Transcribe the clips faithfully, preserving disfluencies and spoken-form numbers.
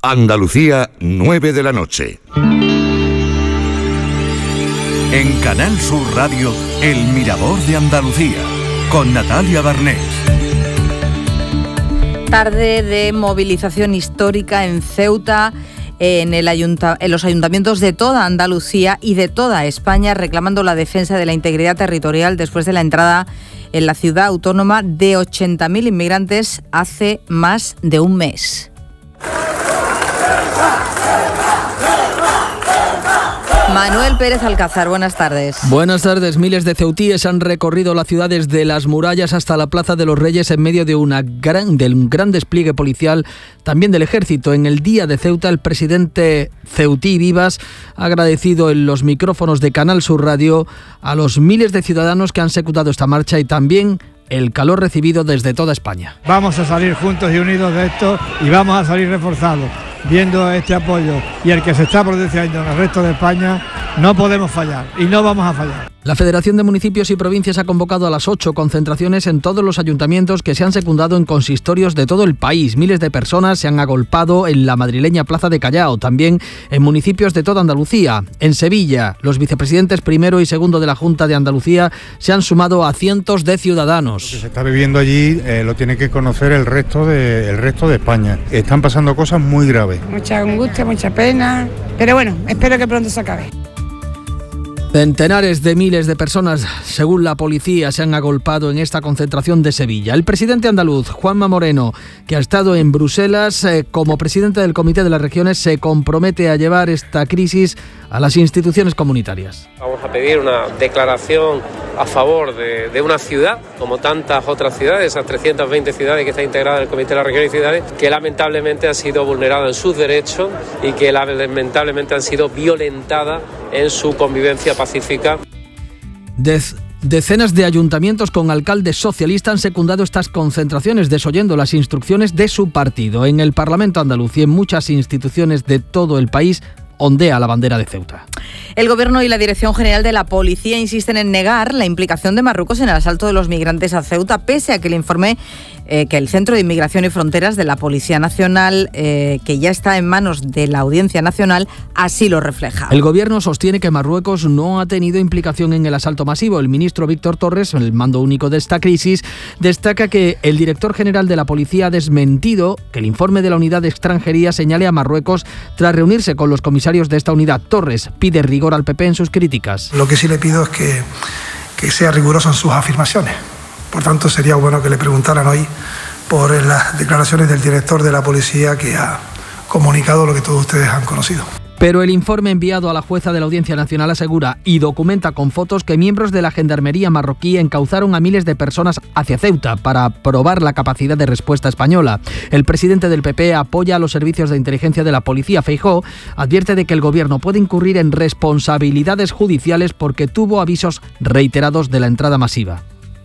Andalucía, nueve de la noche. En Canal Sur Radio, El Mirador de Andalucía, con Natalia Barnés. Tarde de movilización histórica en Ceuta, en, el ayunta- en los ayuntamientos de toda Andalucía y de toda España, reclamando la defensa de la integridad territorial después de la entrada en la ciudad autónoma de ochenta mil inmigrantes hace más de un mes. Manuel Pérez Alcázar, buenas tardes. Buenas tardes. Miles de ceutíes han recorrido la ciudad desde las murallas hasta la Plaza de los Reyes en medio de, una gran, de un gran despliegue policial, también del ejército. En el Día de Ceuta, el presidente ceutí Vivas ha agradecido en los micrófonos de Canal Sur Radio a los miles de ciudadanos que han secundado esta marcha y también el calor recibido desde toda España. Vamos a salir juntos y unidos de esto y vamos a salir reforzados. Viendo este apoyo y el que se está produciendo en el resto de España, no podemos fallar y no vamos a fallar. La Federación de Municipios y Provincias ha convocado a las ocho concentraciones en todos los ayuntamientos que se han secundado en consistorios de todo el país. Miles de personas se han agolpado en la madrileña Plaza de Callao, también en municipios de toda Andalucía. En Sevilla, los vicepresidentes primero y segundo de la Junta de Andalucía se han sumado a cientos de ciudadanos. Lo que se está viviendo allí eh, lo tiene que conocer el resto de, el resto de España. Están pasando cosas muy graves. Mucha angustia, mucha pena, pero bueno, espero que pronto se acabe. Centenares de miles de personas, según la policía, se han agolpado en esta concentración de Sevilla. El presidente andaluz, Juanma Moreno, que ha estado en Bruselas eh, como presidente del Comité de las Regiones, se compromete a llevar esta crisis a las instituciones comunitarias. Vamos a pedir una declaración a favor de, de una ciudad, como tantas otras ciudades, esas trescientas veinte ciudades que están integradas en el Comité de las Regiones y Ciudades, que lamentablemente han sido vulneradas en sus derechos y que lamentablemente han sido violentadas en su convivencia pacífica. Dez, decenas de ayuntamientos con alcaldes socialistas han secundado estas concentraciones, desoyendo las instrucciones de su partido. En el Parlamento andaluz y en muchas instituciones de todo el país ondea la bandera de Ceuta. El Gobierno y la Dirección General de la Policía insisten en negar la implicación de Marruecos en el asalto de los migrantes a Ceuta, pese a que el informe eh, que el Centro de Inmigración y Fronteras de la Policía Nacional, eh, que ya está en manos de la Audiencia Nacional, así lo refleja. El Gobierno sostiene que Marruecos no ha tenido implicación en el asalto masivo. El ministro Víctor Torres, el mando único de esta crisis, destaca que el director general de la Policía ha desmentido que el informe de la Unidad de Extranjería señale a Marruecos tras reunirse con los comisarios de esta unidad. Torres pide rigor al P P en sus críticas. Lo que sí le pido es que, que sea riguroso en sus afirmaciones. Por tanto, sería bueno que le preguntaran hoy por las declaraciones del director de la policía, que ha comunicado lo que todos ustedes han conocido. Pero el informe enviado a la jueza de la Audiencia Nacional asegura y documenta con fotos que miembros de la Gendarmería marroquí encauzaron a miles de personas hacia Ceuta para probar la capacidad de respuesta española. El presidente del P P apoya a los servicios de inteligencia de la policía. Feijóo advierte de que el gobierno puede incurrir en responsabilidades judiciales porque tuvo avisos reiterados de la entrada masiva.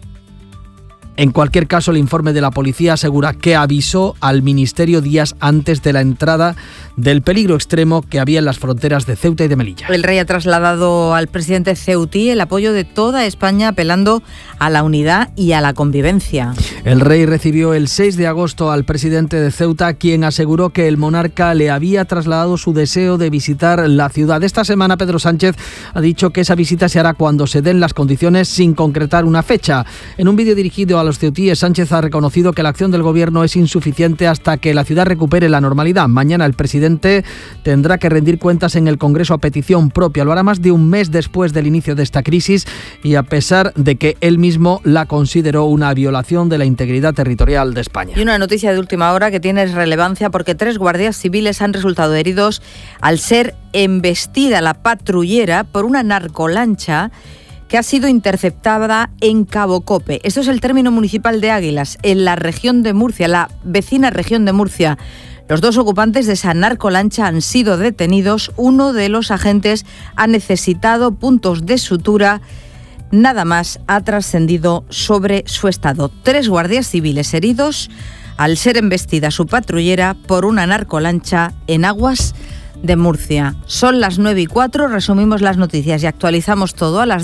En cualquier caso, el informe de la policía asegura que avisó al Ministerio días antes de la entrada del peligro extremo que había en las fronteras de Ceuta y de Melilla. El rey ha trasladado al presidente ceutí el apoyo de toda España, apelando a la unidad y a la convivencia. El rey recibió el seis de agosto al presidente de Ceuta, quien aseguró que el monarca le había trasladado su deseo de visitar la ciudad. Esta semana, Pedro Sánchez ha dicho que esa visita se hará cuando se den las condiciones, sin concretar una fecha. En un vídeo dirigido a los ceutíes, Sánchez ha reconocido que la acción del gobierno es insuficiente hasta que la ciudad recupere la normalidad. Mañana el presidente tendrá que rendir cuentas en el Congreso a petición propia. Lo hará más de un mes después del inicio de esta crisis y a pesar de que él mismo la consideró una violación de la integridad territorial de España. Y una noticia de última hora que tiene relevancia porque tres guardias civiles han resultado heridos al ser embestida la patrullera por una narcolancha que ha sido interceptada en Cabo Cope. Esto es el término municipal de Águilas, en la región de Murcia, la vecina región de Murcia. Los dos ocupantes de esa narcolancha han sido detenidos. Uno de los agentes ha necesitado puntos de sutura. Nada más ha trascendido sobre su estado. Tres guardias civiles heridos al ser embestida su patrullera por una narcolancha en aguas de Murcia. Son las nueve y cuatro, resumimos las noticias y actualizamos todo a las